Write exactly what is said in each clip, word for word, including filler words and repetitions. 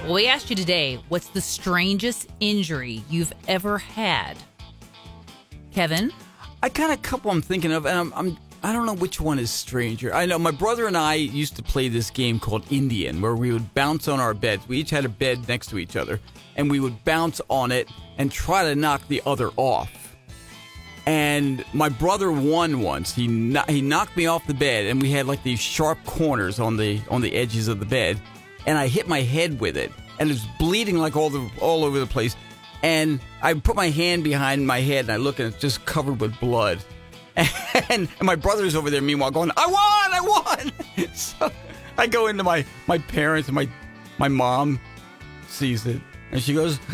Well, we asked you today, what's the strangest injury you've ever had? Kevin? I got a couple I'm thinking of, and I'm, I'm I don't know which one is stranger. I know my brother and I used to play this game called Indian, where we would bounce on our beds. We each had a bed next to each other, and we would bounce on it and try to knock the other off. And my brother won once. He no- he knocked me off the bed, and we had like these sharp corners on the on the edges of the bed, and I hit my head with it, and it was bleeding like all the all over the place. And I put my hand behind my head, and I look, and it's just covered with blood. And, and my brother's over there, meanwhile, going, I won, I won. So I go into my, my parents, and my my mom sees it, and she goes,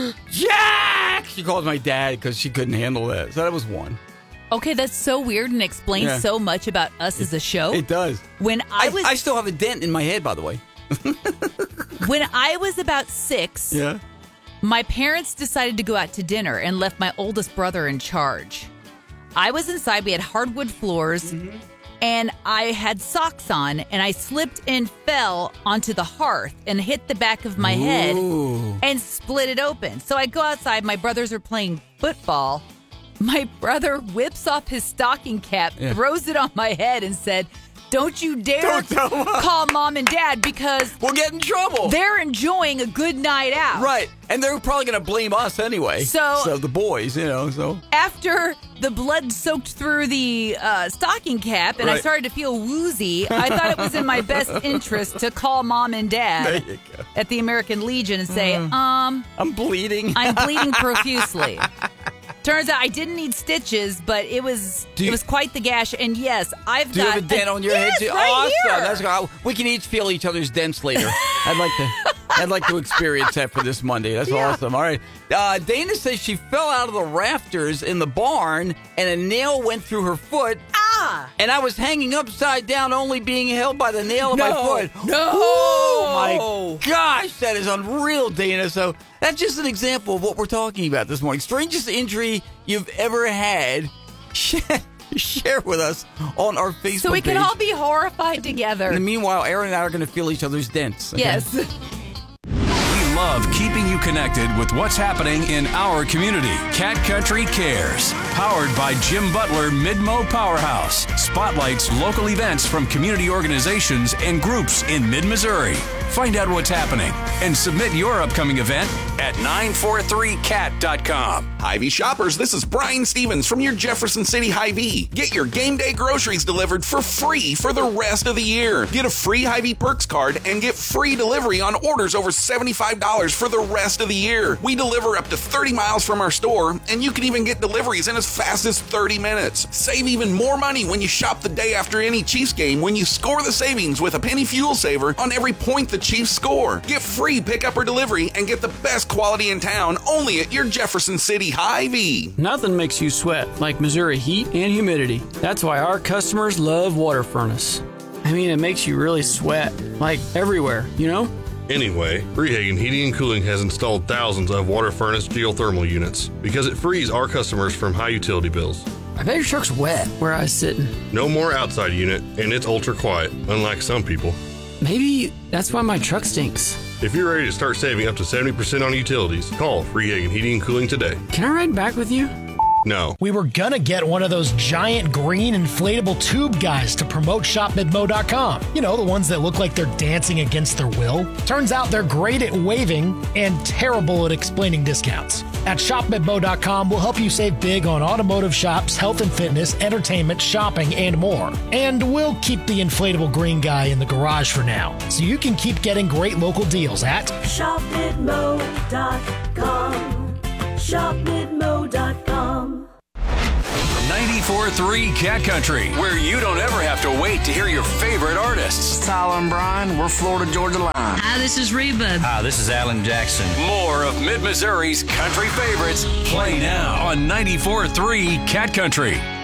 Jack! She calls my dad because she couldn't handle that. So that was one. Okay, that's so weird and explains Yeah. so much about us it, as a show. It does. When I, I was, I still have a dent in my head, by the way. when I was about six, Yeah. my parents decided to go out to dinner and left my oldest brother in charge. I was inside. We had hardwood floors, mm-hmm. and I had socks on, and I slipped and fell onto the hearth and hit the back of my Ooh. head and split it open. So I go outside. My brothers are playing football. My brother whips off his stocking cap, yeah. throws it on my head, and said, don't you dare Don't tell call mom and dad because we'll get in trouble. They're enjoying a good night out. Right. And they're probably going to blame us anyway. So, so the boys, you know, so. After the blood soaked through the uh, stocking cap and right. I started to feel woozy, I thought it was in my best interest to call mom and dad at the American Legion and say, uh, um. I'm bleeding. I'm bleeding profusely. Turns out I didn't need stitches, but it was you, it was quite the gash. And yes, I've do got you have a dent a, on your yes, head too. Right awesome. here. That's good. We can each feel each other's dents later. I'd like to. I'd like to experience that for this Monday. That's yeah. awesome. All right. Uh, Dana says she fell out of the rafters in the barn and a nail went through her foot. Ah! And I was hanging upside down, only being held by the nail of no, my foot. No! Oh, my gosh. That is unreal, Dana. So that's just an example of what we're talking about this morning. Strangest injury you've ever had. Share with us on our Facebook page. So we can page. all be horrified together. And meanwhile, Aaron and I are going to feel each other's dents. Okay? Yes. We love keeping you connected with what's happening in our community. Cat Country Cares. Powered by Jim Butler Midmo Powerhouse. Spotlights local events from community organizations and groups in mid-Missouri. Find out what's happening and submit your upcoming event at nine four three cat dot com. Hy-Vee shoppers, this is Brian Stevens from your Jefferson City Hy-Vee. Get your game day groceries delivered for free for the rest of the year. Get a free Hy-Vee Perks card and get free delivery on orders over seventy-five dollars for the rest of the year. We deliver up to thirty miles from our store, and you can even get deliveries in as fast as thirty minutes. Save even more money when you shop the day after any Chiefs game when you score the savings with a penny fuel saver on every point the Chiefs score. Get free pickup or delivery and get the best quality in town only at your Jefferson City Hy-Vee. Nothing makes you sweat like Missouri heat and humidity. That's why our customers love Water Furnace. I mean, it makes you really sweat, like everywhere, you know? Anyway, Freehagen Heating and Cooling has installed thousands of Water Furnace geothermal units because it frees our customers from high utility bills. I bet your truck's wet where I was sitting. No more outside unit, and it's ultra quiet, unlike some people. Maybe that's why my truck stinks. If you're ready to start saving up to seventy percent on utilities, call Freehagen Heating and Cooling today. Can I ride back with you? No. We were gonna get one of those giant green inflatable tube guys to promote shop midmo dot com. You know, the ones that look like they're dancing against their will. Turns out they're great at waving and terrible at explaining discounts. At shop midmo dot com, we'll help you save big on automotive shops, health and fitness, entertainment, shopping, and more. And we'll keep the inflatable green guy in the garage for now, so you can keep getting great local deals at shop midmo dot com. shop midmo dot com. ninety-four point three Cat Country, where you don't ever have to wait to hear your favorite artists. Tyler and Brian, we're Florida Georgia Line. Hi, this is Reba. Hi, this is Alan Jackson. More of Mid-Missouri's country favorites play now on ninety-four point three Cat Country.